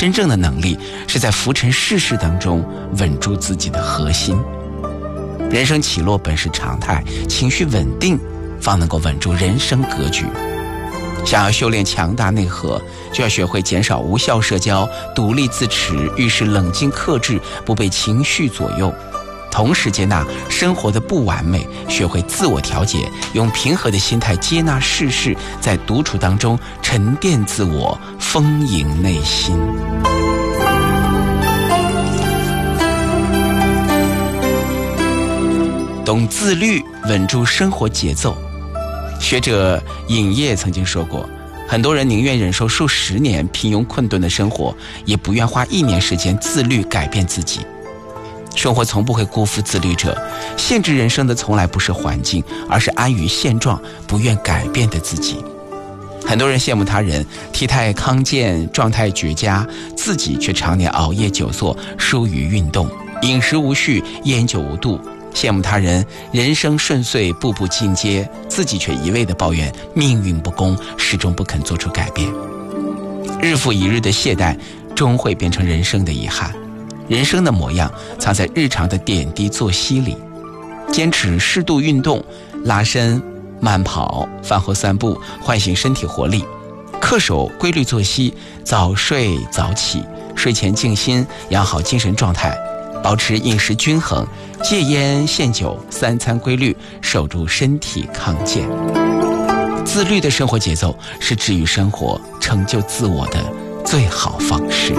真正的能力是在浮沉世事当中稳住自己的核心。人生起落本是常态，情绪稳定方能够稳住人生格局。想要修炼强大内核，就要学会减少无效社交，独立自持，遇事冷静克制，不被情绪左右，同时接纳生活的不完美，学会自我调节，用平和的心态接纳世事，在独处当中沉淀自我，丰盈内心。懂自律，稳住生活节奏。学者尹烨曾经说过，很多人宁愿忍受数十年平庸困顿的生活，也不愿花1年时间自律改变自己。生活从不会辜负自律者，限制人生的从来不是环境，而是安于现状不愿改变的自己。很多人羡慕他人体态康健，状态绝佳，自己却常年熬夜久坐，疏于运动，饮食无序，烟酒无度。羡慕他人人生顺遂，步步进阶，自己却一味地抱怨命运不公，始终不肯做出改变。日复一日的懈怠，终会变成人生的遗憾。人生的模样藏在日常的点滴作息里，坚持适度运动，拉伸、慢跑、饭后散步，唤醒身体活力，恪守规律作息，早睡早起，睡前静心，养好精神状态，保持饮食均衡，戒烟限酒，3餐规律，守住身体康健。自律的生活节奏是治愈生活、成就自我的最好方式。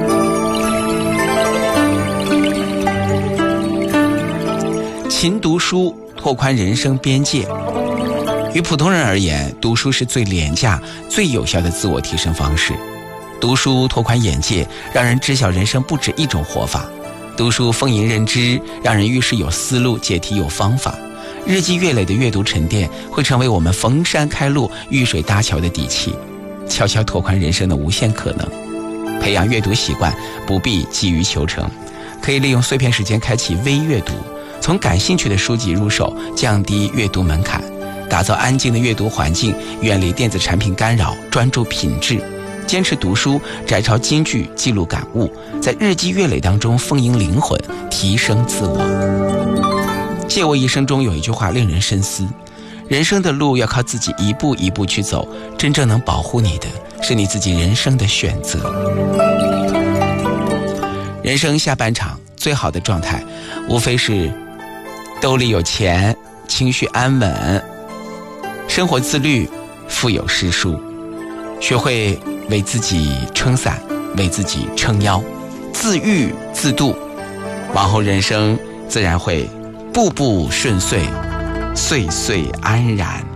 勤读书，拓宽人生边界。于普通人而言，读书是最廉价、最有效的自我提升方式。读书拓宽眼界，让人知晓人生不止一种活法。读书丰盈认知，让人遇事有思路，解题有方法。日积月累的阅读沉淀，会成为我们逢山开路、遇水搭桥的底气，悄悄拓宽人生的无限可能。培养阅读习惯，不必急于求成，可以利用碎片时间开启微阅读，从感兴趣的书籍入手，降低阅读门槛，打造安静的阅读环境，远离电子产品干扰，专注品质。坚持读书，摘抄金句，记录感悟，在日积月累当中丰盈灵魂，提升自我。借我一生中有一句话令人深思：人生的路要靠自己一步一步去走，真正能保护你的是你自己人生的选择。人生下半场最好的状态，无非是兜里有钱，情绪安稳，生活自律，腹有诗书，学会为自己撑伞，为自己撑腰，自愈自度，往后人生自然会步步顺遂，岁岁安然。